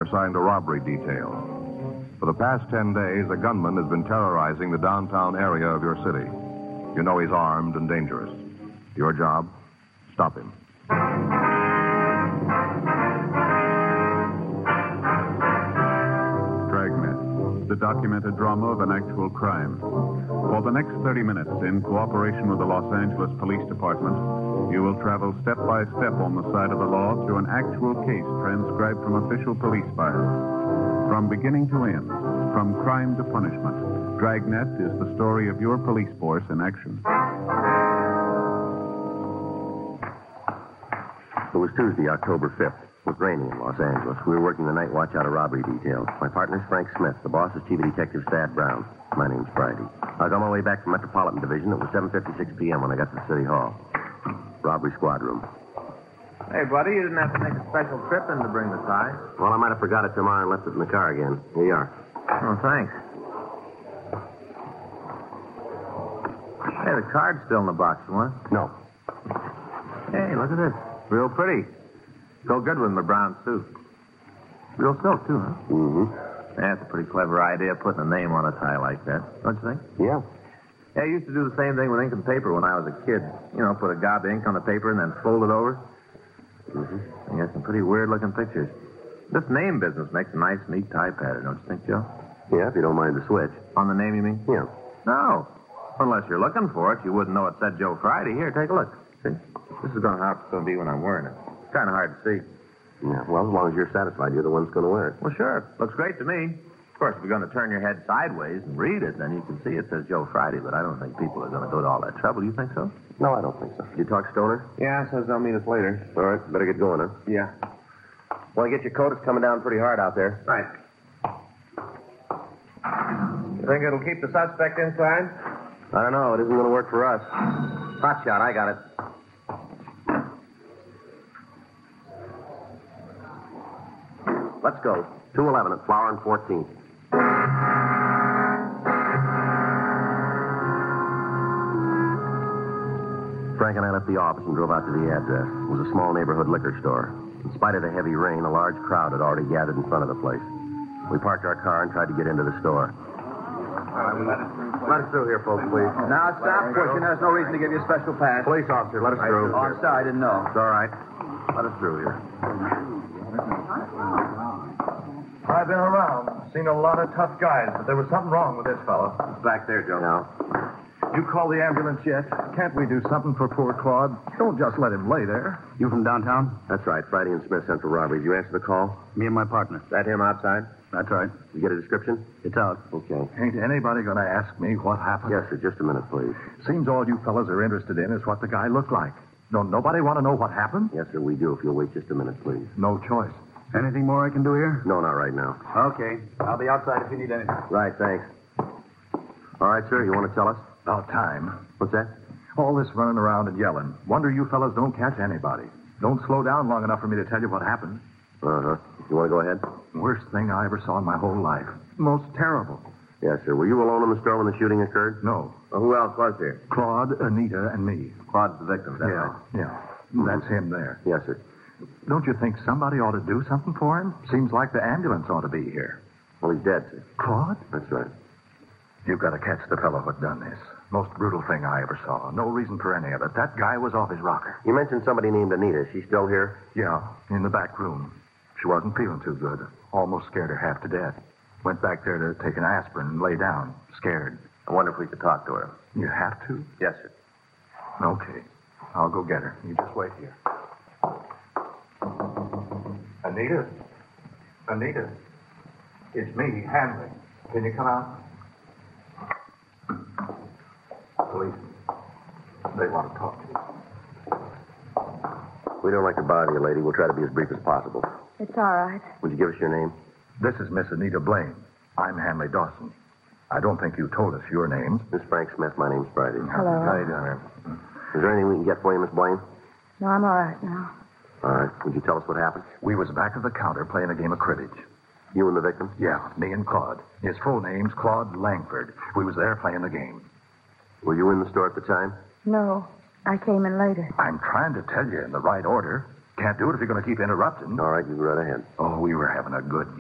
assigned a robbery detail. For the past 10 days, a gunman has been terrorizing the downtown area of your city. You know he's armed and dangerous. Your job? Stop him. Dragnet, the documented drama of an actual crime. For the next 30 minutes, in cooperation with the Los Angeles Police Department, you will travel step by step on the side of the law through an actual case transcribed from official police files. From beginning to end, from crime to punishment, Dragnet is the story of your police force in action. It was Tuesday, October 5th. It was raining in Los Angeles. We were working the night watch out of robbery detail. My partner's Frank Smith. The boss is Chief Detective Thad Brown. My name's Friday. I was on my way back from Metropolitan Division. It was 7:56 p.m. when I got to City Hall. Robbery squad room. Hey, buddy, you didn't have to make a special trip in to bring the tie. Well, I might have forgot it tomorrow and left it in the car again. Here you are. Oh, thanks. Hey, the card's still in the box, you want? No. Hey, look at this. Real pretty. Go good with my brown suit. Real silk, too, huh? Mm-hmm. That's a pretty clever idea, putting a name on a tie like that. Don't you think? Yeah. Yeah, I used to do the same thing with ink and paper when I was a kid. You know, put a gob of ink on the paper and then fold it over. Mm-hmm. And get some pretty weird-looking pictures. This name business makes a nice, neat tie pattern, don't you think, Joe? Yeah, if you don't mind the switch. On the name, you mean? Yeah. No. Unless you're looking for it, you wouldn't know it said Joe Friday. Here, take a look. See? This is how it's going to be when I'm wearing it. It's kind of hard to see. Yeah, well, as long as you're satisfied, you're the one that's going to wear it. Well, sure. Looks great to me. Of course, if you're going to turn your head sideways and read it, then you can see it says Joe Friday, but I don't think people are going to go to all that trouble. You think so? No, I don't think so. You talk Stoner? Yeah, says they'll meet us later. All right, better get going, huh? Yeah. Want to get your coat? It's coming down pretty hard out there. Right. You think it'll keep the suspect inside? I don't know. It isn't going to work for us. Hot shot, I got it. Let's go. 211 at Flower and 14th. Frank and I left the office and drove out to the address. It was a small neighborhood liquor store. In spite of the heavy rain, a large crowd had already gathered in front of the place. We parked our car and tried to get into the store. Let us through here, folks, please. Now, stop pushing. There's no reason to give you a special pass. Police officer, let us through. Oh, I'm sorry, I didn't know. It's all right. Let us through here. I've been around, seen a lot of tough guys, but there was something wrong with this fellow. Back there, Joe. Now. You call the ambulance yet? Can't we do something for poor Claude? Don't just let him lay there. You from downtown? That's right. Friday and Smith Central Robbery. Did you answer the call? Me and my partner. Is that him outside? That's right. You get a description? It's out. Okay. Ain't anybody going to ask me what happened? Yes, sir. Just a minute, please. Seems all you fellas are interested in is what the guy looked like. Don't nobody want to know what happened? Yes, sir, we do. If you'll wait just a minute, please. No choice. Anything more I can do here? No, not right now. Okay. I'll be outside if you need anything. Right, thanks. All right, sir. You want to tell us? About time. What's that? All this running around and yelling. Wonder you fellas don't catch anybody. Don't slow down long enough for me to tell you what happened. Uh-huh. You want to go ahead? Worst thing I ever saw in my whole life. Most terrible. Yes, sir. Were you alone in the store when the shooting occurred? No. Well, who else was there? Claude, Anita, and me. Claude's the victim, that's right. Yeah. That's him there. Yes, sir. Don't you think somebody ought to do something for him? Seems like the ambulance ought to be here. Well, he's dead, sir. Claude? That's right. You've got to catch the fellow who done this. Most brutal thing I ever saw. No reason for any of it. That guy was off his rocker. You mentioned somebody named Anita. Is she still here? Yeah, in the back room. She wasn't feeling too good. Almost scared her half to death. Went back there to take an aspirin and lay down, scared. I wonder if we could talk to her. You have to? Yes, sir. Okay. I'll go get her. You just wait here. Anita? Anita? It's me, Hanley. Can you come out? Police. They want to talk to you. We don't like to bother you, lady. We'll try to be as brief as possible. It's all right. Would you give us your name? This is Miss Anita Blaine. I'm Hanley Dawson. I don't think you told us your names. Miss Frank Smith. My name's Friday. Hello. How you doing? Is there anything we can get for you, Miss Blaine? No, I'm all right now. All right. Would you tell us what happened? We was back of the counter playing a game of cribbage. You and the victim? Yeah, me and Claude. His full name's Claude Langford. We was there playing the game. Were you in the store at the time? No, I came in later. I'm trying to tell you in the right order. Can't do it if you're going to keep interrupting. All right, you go right ahead. Oh, we were having a good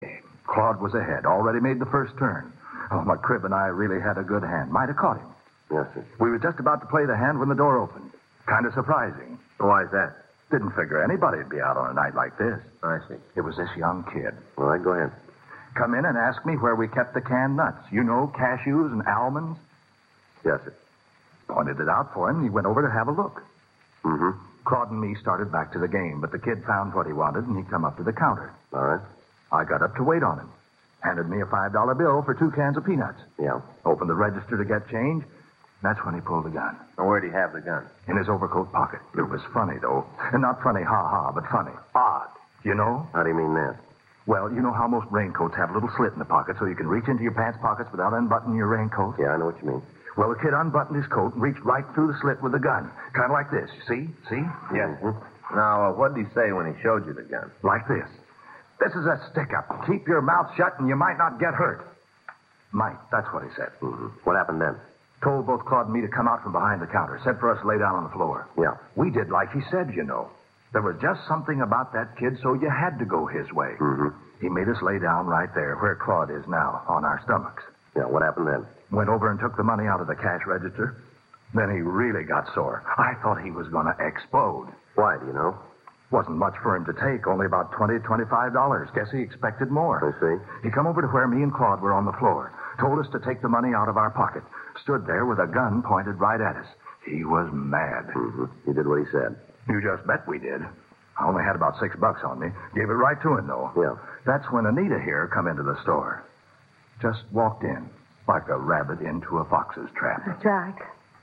Claude was ahead, already made the first turn. Oh, McCribb and I really had a good hand. Might have caught him. Yes, sir. We were just about to play the hand when the door opened. Kind of surprising. Why's that? Didn't figure anybody'd be out on a night like this. I see. It was this young kid. All right, go ahead. Come in and ask me where we kept the canned nuts. You know, cashews and almonds. Yes, sir. Pointed it out for him, and he went over to have a look. Mm-hmm. Claude and me started back to the game, but the kid found what he wanted, and he come up to the counter. All right. I got up to wait on him. Handed me a $5 bill for 2 cans of peanuts. Yeah. Opened the register to get change. That's when he pulled the gun. Now, where'd he have the gun? In his overcoat pocket. It was funny, though. And not funny, ha-ha, but funny. Odd. You know? How do you mean that? Well, you know how most raincoats have a little slit in the pocket so you can reach into your pants pockets without unbuttoning your raincoat? Yeah, I know what you mean. Well, the kid unbuttoned his coat and reached right through the slit with the gun. Kind of like this. See? See? Yes. Now, what did he say when he showed you the gun? Like this. This is a stick-up. Keep your mouth shut and you might not get hurt. Might. That's what he said. Mm-hmm. What happened then? Told both Claude and me to come out from behind the counter. Said for us to lay down on the floor. Yeah. We did like he said, you know. There was just something about that kid, so you had to go his way. Mm-hmm. He made us lay down right there, where Claude is now, on our stomachs. Yeah, what happened then? Went over and took the money out of the cash register. Then he really got sore. I thought he was going to explode. Why, do you know? Wasn't much for him to take, only about $20, $25. Guess he expected more. I see. He come over to where me and Claude were on the floor. Told us to take the money out of our pocket. Stood there with a gun pointed right at us. He was mad. Mm-hmm. He did what he said. You just bet we did. I only had about $6 on me. Gave it right to him, though. Yeah. That's when Anita here come into the store. Just walked in, like a rabbit into a fox's trap. That's right.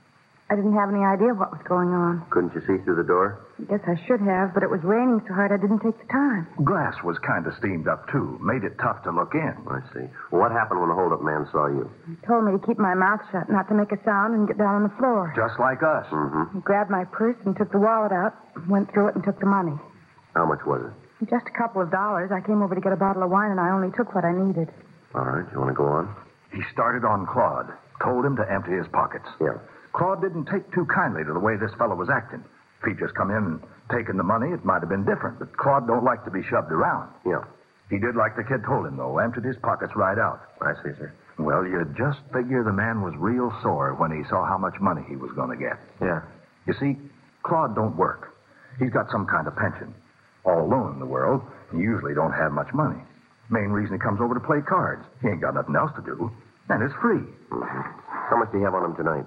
I didn't have any idea what was going on. Couldn't you see through the door? I guess I should have, but it was raining so hard I didn't take the time. Glass was kind of steamed up, too. Made it tough to look in. I see. Well, what happened when the hold-up man saw you? He told me to keep my mouth shut, not to make a sound, and get down on the floor. Just like us. Mm-hmm. He grabbed my purse and took the wallet out, went through it and took the money. How much was it? Just a couple of dollars. I came over to get a bottle of wine, and I only took what I needed. All right, you want to go on? He started on Claude. Told him to empty his pockets. Yeah. Claude didn't take too kindly to the way this fellow was acting. If he'd just come in and taken the money, it might have been different. But Claude don't like to be shoved around. Yeah. He did like the kid told him, though. Emptied his pockets right out. I see, sir. Well, you'd just figure the man was real sore when he saw how much money he was going to get. Yeah. You see, Claude don't work. He's got some kind of pension. All alone in the world, he usually don't have much money. Main reason he comes over to play cards. He ain't got nothing else to do. And it's free. Mm-hmm. How much do you have on him tonight?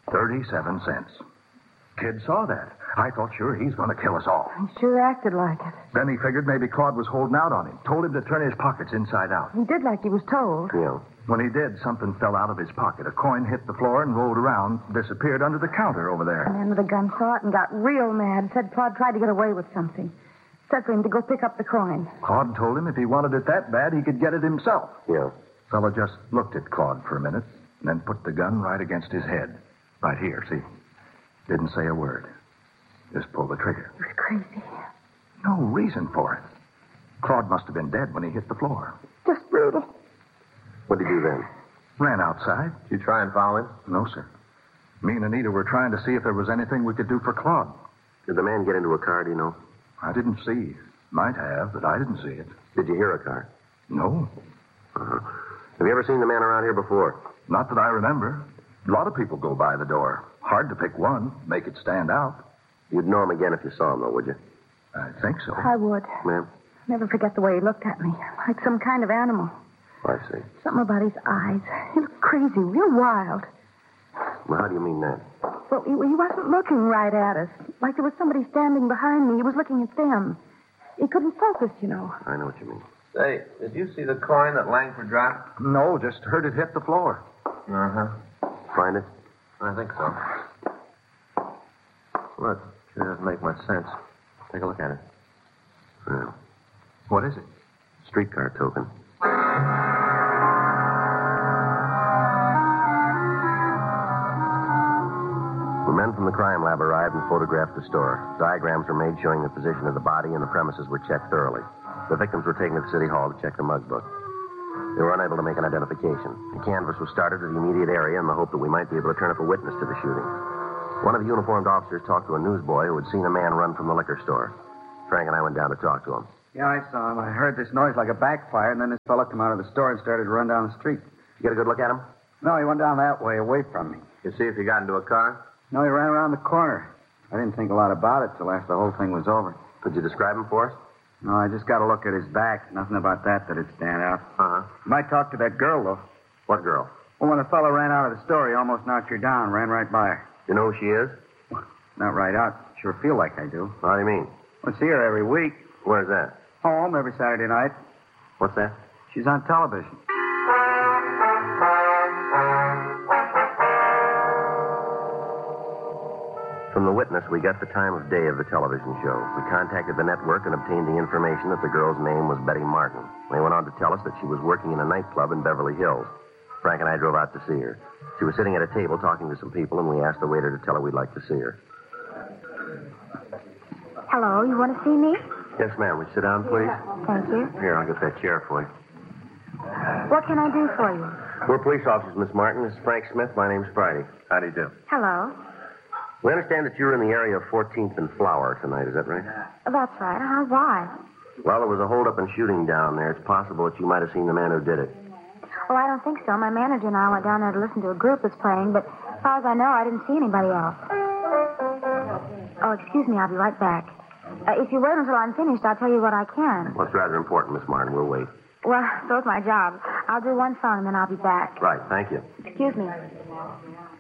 37 cents. Kid saw that. I thought sure he's going to kill us all. He sure acted like it. Then he figured maybe Claude was holding out on him. Told him to turn his pockets inside out. He did like he was told. Yeah. When he did, something fell out of his pocket. A coin hit the floor and rolled around, disappeared under the counter over The there. man with the gun saw it and got real mad. Said Claude tried to get away with something. Said for him to go pick up the coin. Claude told him if he wanted it that bad, he could get it himself. Yeah. Fellow just looked at Claude for a minute, and then put the gun right against his head. Right here, see? Didn't say a word. Just pulled the trigger. He was crazy. No reason for it. Claude must have been dead when he hit the floor. Just brutal. What did you do then? Ran outside. Did you try and follow him? No, sir. Me and Anita were trying to see if there was anything we could do for Claude. Did the man get into a car, do you know? I didn't see. Might have, but I didn't see it. Did you hear a car? No. Uh-huh. Have you ever seen the man around here before? Not that I remember. A lot of people go by the door. Hard to pick one, make it stand out. You'd know him again if you saw him, though, would you? I think so. I would. Ma'am? Never forget the way he looked at me. Like some kind of animal. I see. Something about his eyes. He looked crazy, real wild. Well, how do you mean that? Well, he wasn't looking right at us. Like there was somebody standing behind me. He was looking at them. He couldn't focus, you know. I know what you mean. Say, did you see the coin that Langford dropped? No, just heard it hit the floor. Uh-huh. Find it? I think so. Look, sure doesn't make much sense. Take a look at it. Yeah. What is it? Streetcar token. The men from the crime lab arrived and photographed the store. Diagrams were made showing the position of the body, and the premises were checked thoroughly. The victims were taken to the city hall to check the mug book. They were unable to make an identification. A canvass was started to the immediate area in the hope that we might be able to turn up a witness to the shooting. One of the uniformed officers talked to a newsboy who had seen a man run from the liquor store. Frank and I went down to talk to him. Yeah, I saw him. I heard this noise like a backfire, and then this fella come out of the store and started to run down the street. You get a good look at him? No, he went down that way, away from me. You see if he got into a car? No, he ran around the corner. I didn't think a lot about it till after the whole thing was over. Could you describe him for us? No, I just got a look at his back. Nothing about that'd stand out. Uh-huh. You might talk to that girl, though. What girl? Well, when the fellow ran out of the store, he almost knocked her down, ran right by her. You know who she is? Not right out. Sure feel like I do. How do you mean? I see her every week. Where's that? Home every Saturday night. What's that? She's on television. From the witness, we got the time of day of the television show. We contacted the network and obtained the information that the girl's name was Betty Martin. They went on to tell us that she was working in a nightclub in Beverly Hills. Frank and I drove out to see her. She was sitting at a table talking to some people, and we asked the waiter to tell her we'd like to see her. Hello, you want to see me? Yes, ma'am. Would you sit down, please? Thank you. Here, I'll get that chair for you. What can I do for you? We're police officers, Miss Martin. This is Frank Smith. My name's Friday. How do you do? Hello. We understand that you're in the area of 14th and Flower tonight. Is that right? That's right. Why? Well, there was a hold-up and shooting down there. It's possible that you might have seen the man who did it. Well, I don't think so. My manager and I went down there to listen to a group that's playing, but as far as I know, I didn't see anybody else. Oh, excuse me. I'll be right back. If you wait until I'm finished, I'll tell you what I can. Well, it's rather important, Miss Martin. We'll wait. Well, so's my job. I'll do one song, and then I'll be back. Right. Thank you. Excuse me.